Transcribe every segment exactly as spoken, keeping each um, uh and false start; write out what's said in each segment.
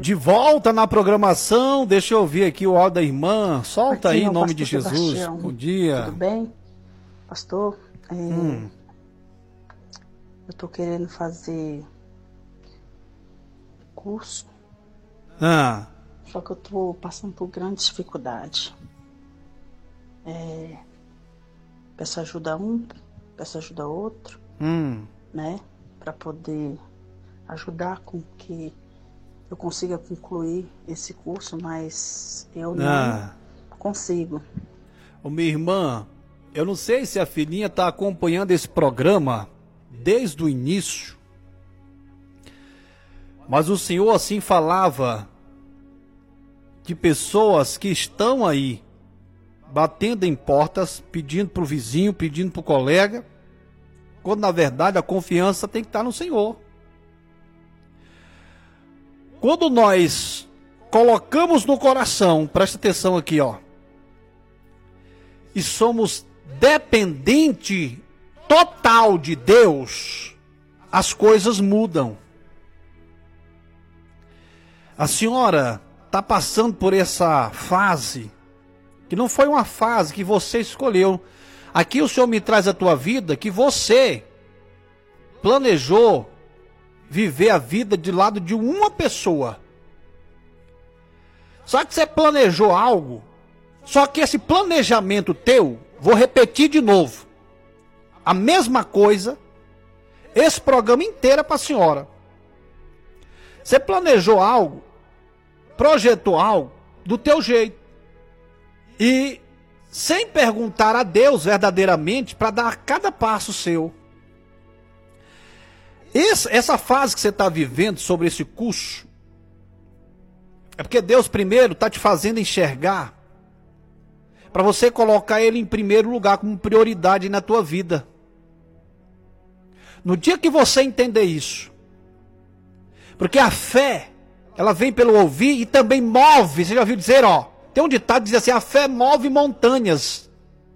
De volta na programação, deixa eu ouvir aqui o áudio da irmã. Solta Aqui, aí em nome pastor de Jesus. Sebastião. Bom dia. Tudo bem? Pastor, é, Hum. eu tô querendo fazer curso, Ah, só que eu tô passando por grande dificuldade. É, peço ajuda a um, peço ajuda a outro, hum. né? Para poder ajudar com que eu consiga concluir esse curso, mas eu não Ah. consigo. Ô, minha irmã, eu não sei se a filhinha está acompanhando esse programa desde o início, mas o Senhor assim falava de pessoas que estão aí batendo em portas, pedindo para o vizinho, pedindo para o colega, quando na verdade a confiança tem que estar no Senhor. Quando nós colocamos no coração, presta atenção aqui, ó, e somos dependente total de Deus, as coisas mudam. A senhora está passando por essa fase, que não foi uma fase que você escolheu. Aqui o Senhor me traz a tua vida, que você planejou viver a vida de lado de uma pessoa. Só que você planejou algo, só que esse planejamento teu, vou repetir de novo, a mesma coisa, esse programa inteiro é para a senhora. Você planejou algo, projetou algo do teu jeito, e sem perguntar a Deus verdadeiramente para dar cada passo seu. Esse, essa fase que você está vivendo sobre esse curso, é porque Deus primeiro está te fazendo enxergar, para você colocar Ele em primeiro lugar, como prioridade na tua vida. No dia que você entender isso, porque a fé, ela vem pelo ouvir e também move. Você já ouviu dizer, ó, tem um ditado que diz assim, a fé move montanhas.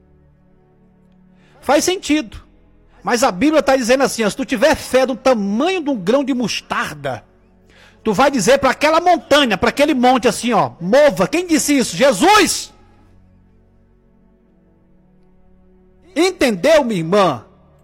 Faz sentido. Mas a Bíblia está dizendo assim, ó, se tu tiver fé do tamanho de um grão de mostarda, tu vai dizer para aquela montanha, para aquele monte assim, ó, mova. Quem disse isso? Jesus! Entendeu, minha irmã?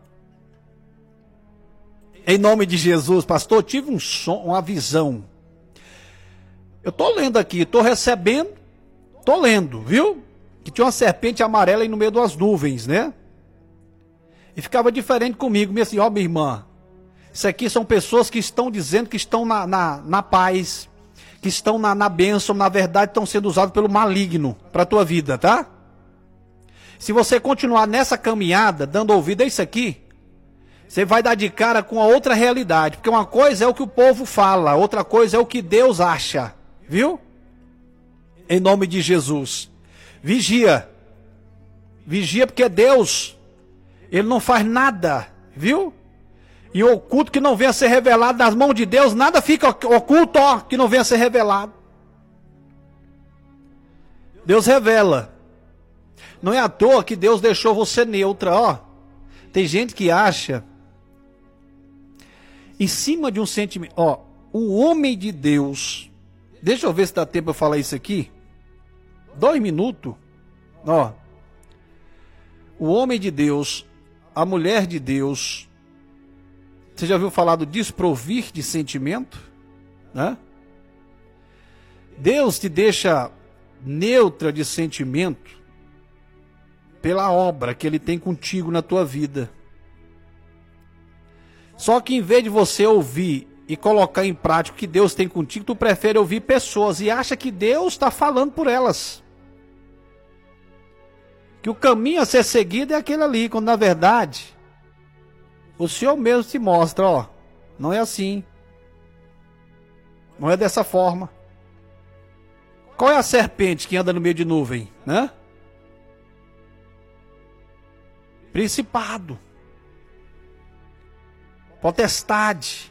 Em nome de Jesus, pastor, eu tive um som, uma visão. Eu estou lendo aqui, estou recebendo, estou lendo, viu? Que tinha uma serpente amarela aí no meio das nuvens, né? E ficava diferente comigo, me assim, ó, minha irmã, isso aqui são pessoas que estão dizendo que estão na, na, na paz, que estão na, na bênção, na verdade estão sendo usados pelo maligno para a tua vida, tá? Se você continuar nessa caminhada, dando ouvido a isso aqui, você vai dar de cara com a outra realidade, porque uma coisa é o que o povo fala, outra coisa é o que Deus acha, viu? Em nome de Jesus, vigia, vigia porque Deus, Ele não faz nada, viu? E o oculto que não venha a ser revelado nas mãos de Deus, nada fica oculto, ó, que não venha a ser revelado. Deus revela. Não é à toa que Deus deixou você neutra, ó. Tem gente que acha, em cima de um sentimento, ó, o homem de Deus, deixa eu ver se dá tempo eu falar isso aqui, dois minutos, ó, o homem de Deus, a mulher de Deus, você já ouviu falar do desprovir de sentimento, né? Deus te deixa neutra de sentimento pela obra que Ele tem contigo na tua vida. Só que em vez de você ouvir e colocar em prática o que Deus tem contigo, tu prefere ouvir pessoas e acha que Deus está falando por elas. Que o caminho a ser seguido é aquele ali, quando na verdade o Senhor mesmo te mostra, ó, não é assim. Não é dessa forma. Qual é a serpente que anda no meio de nuvem, né? Principado, potestade,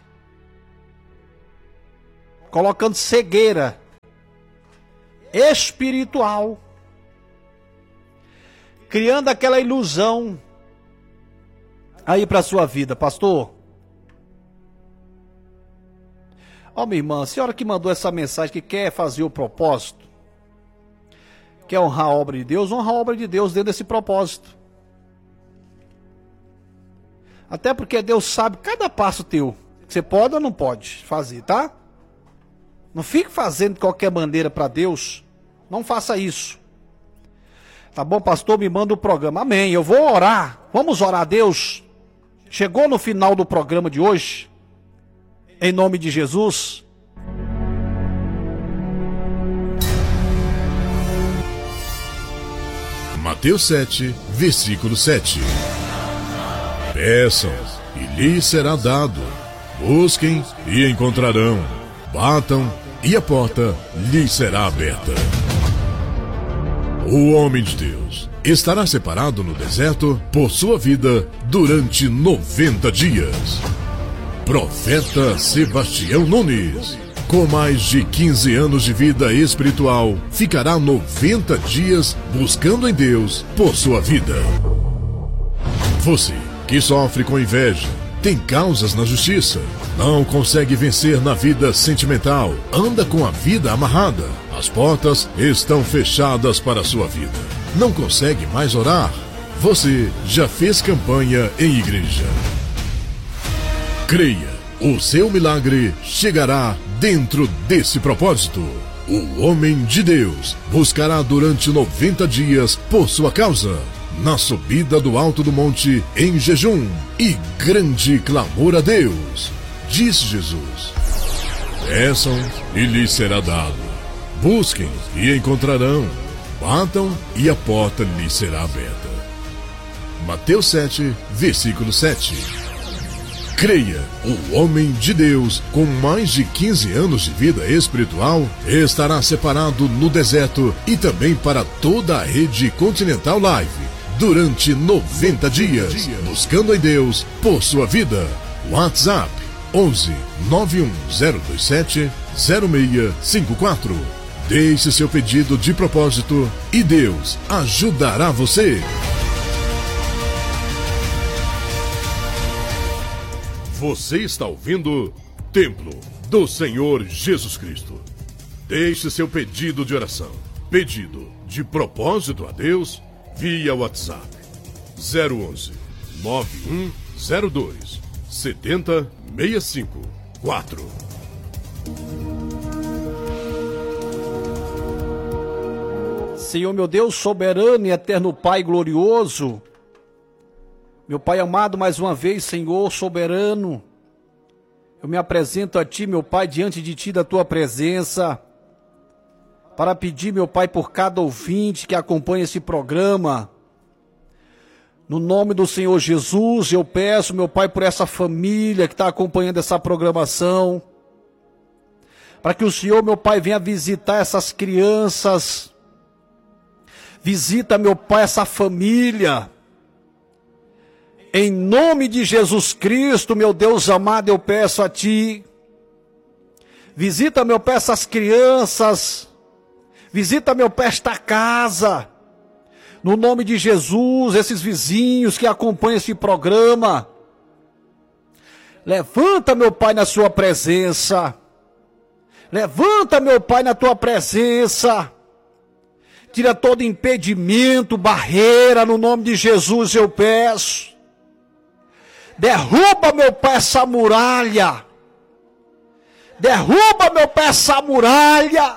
colocando cegueira espiritual, criando aquela ilusão aí para a sua vida, pastor. Ó, minha irmã, a senhora que mandou essa mensagem, que quer fazer o propósito, quer honrar a obra de Deus, honra a obra de Deus dentro desse propósito. Até porque Deus sabe cada passo teu, que você pode ou não pode fazer, tá? Não fique fazendo de qualquer maneira para Deus, não faça isso. Tá bom, pastor? Me manda o programa. Amém, eu vou orar. Vamos orar a Deus. Chegou no final do programa de hoje, em nome de Jesus. Mateus sete, versículo sete. Peçam, e lhes será dado. Busquem, e encontrarão. Batam, e a porta lhes será aberta. O homem de Deus estará separado no deserto por sua vida durante noventa dias. Profeta Sebastião Nunes, com mais de quinze anos de vida espiritual, ficará noventa dias buscando em Deus por sua vida. Você que sofre com inveja, tem causas na justiça, não consegue vencer na vida sentimental, anda com a vida amarrada, as portas estão fechadas para a sua vida, não consegue mais orar, você já fez campanha em igreja. Creia, o seu milagre chegará dentro desse propósito. O homem de Deus buscará durante noventa dias por sua causa, na subida do alto do monte, em jejum e grande clamor a Deus. Disse Jesus: peçam e lhes será dado. Busquem e encontrarão. Batam e a porta lhes será aberta. Mateus sete, versículo sete. Creia, o homem de Deus, com mais de quinze anos de vida espiritual, estará separado no deserto e também para toda a rede Continental Live durante noventa dias, buscando em Deus por sua vida. WhatsApp onze, nove um zero dois sete, zero seis cinco quatro. Deixe seu pedido de propósito e Deus ajudará você. Você está ouvindo Templo do Senhor Jesus Cristo. Deixe seu pedido de oração, pedido de propósito a Deus, via WhatsApp zero onze, nove um zero dois, sete zero seis cinco quatro. Senhor meu Deus, soberano e eterno Pai glorioso, meu Pai amado, mais uma vez, Senhor soberano, eu me apresento a Ti, meu Pai, diante de Ti, da Tua presença, para pedir, meu Pai, por cada ouvinte que acompanha esse programa. No nome do Senhor Jesus, eu peço, meu Pai, por essa família que está acompanhando essa programação, para que o Senhor, meu Pai, venha visitar essas crianças, visita, meu Pai, essa família. Em nome de Jesus Cristo, meu Deus amado, eu peço a Ti, visita, meu Pai, essas crianças, visita, meu Pai, esta casa, no nome de Jesus, esses vizinhos que acompanham esse programa, levanta, meu Pai, na sua presença, levanta, meu Pai, na Tua presença, tira todo impedimento, barreira, no nome de Jesus eu peço. Derruba, meu Pai, essa muralha. Derruba, meu Pai, essa muralha.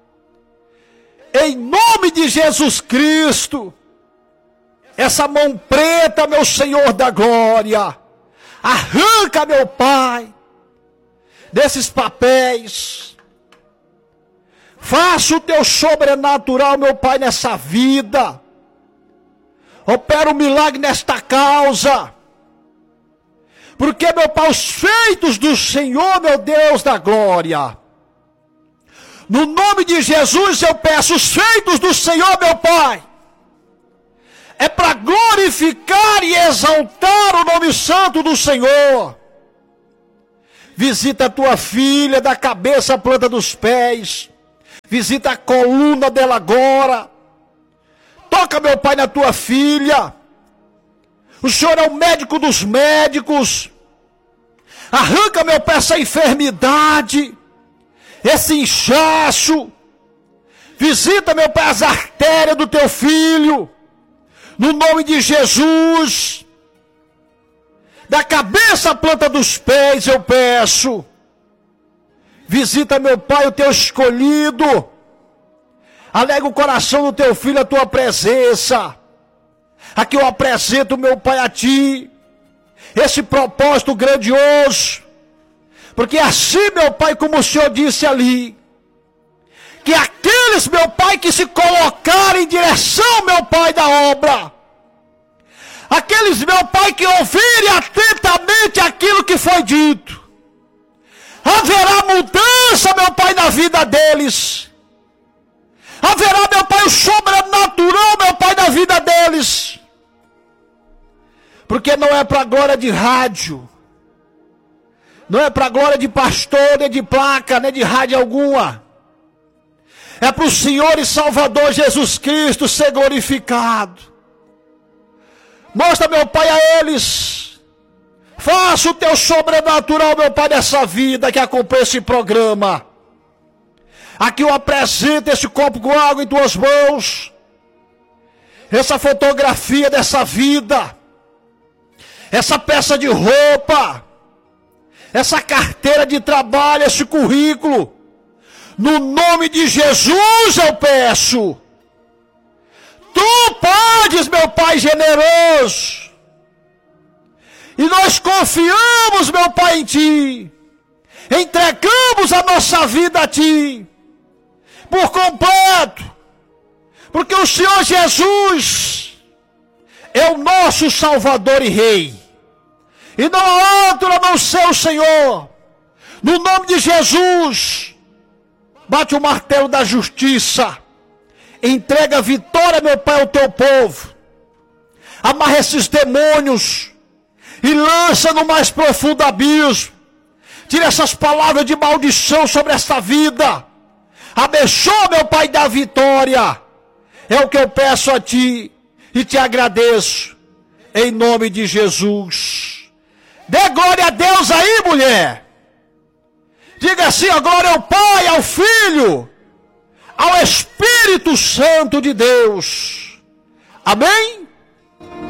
Em nome de Jesus Cristo. Essa mão preta, meu Senhor da glória. Arranca, meu Pai, desses papéis. Faça o Teu sobrenatural, meu Pai, nessa vida. Opera um milagre nesta causa. Porque, meu Pai, os feitos do Senhor, meu Deus da glória. No nome de Jesus eu peço os feitos do Senhor, meu Pai. É para glorificar e exaltar o nome santo do Senhor. Visita a tua filha da cabeça à planta dos pés. Visita a coluna dela agora. Toca, meu Pai, na tua filha. O Senhor é o médico dos médicos. Arranca, meu Pai, essa enfermidade. esse inchaço. Visita, meu Pai, as artérias do teu filho. No nome de Jesus. Da cabeça à planta dos pés eu peço. Visita, meu Pai, o teu escolhido. Alega o coração do teu filho a tua presença. Aqui eu apresento, meu Pai, a ti. Esse propósito grandioso. Porque assim, meu Pai, como o Senhor disse ali. Que aqueles, meu Pai, que se colocarem em direção, meu Pai, da obra. Aqueles, meu Pai, que ouvirem atentamente aquilo que foi dito. Haverá mudança, meu Pai, na vida deles. Haverá, meu Pai, o sobrenatural, meu Pai, na vida deles. Porque não é para a glória de rádio. Não é para a glória de pastor, nem de placa, nem de rádio alguma. É para o Senhor e Salvador Jesus Cristo ser glorificado. Mostra, meu Pai, a eles. Faça o teu sobrenatural, meu Pai, nessa vida que acompanha esse programa. Aqui eu apresento esse copo com água em tuas mãos. Essa fotografia dessa vida. Essa peça de roupa. Essa carteira de trabalho, esse currículo. No nome de Jesus eu peço. Tu podes, meu Pai generoso. E nós confiamos, meu Pai, em Ti. Entregamos a nossa vida a Ti. Por completo. Porque o Senhor Jesus é o nosso Salvador e Rei. E não há outro a não ser o Senhor. No nome de Jesus. Bate o martelo da justiça. Entrega a vitória, meu Pai, ao teu povo. Amarra esses demônios. E lança no mais profundo abismo. Tira essas palavras de maldição sobre esta vida. Abençoa, meu Pai, da vitória. É o que eu peço a Ti. E te agradeço. Em nome de Jesus. Dê glória a Deus aí, mulher. Diga assim, a glória ao Pai, ao Filho, ao Espírito Santo de Deus. Amém?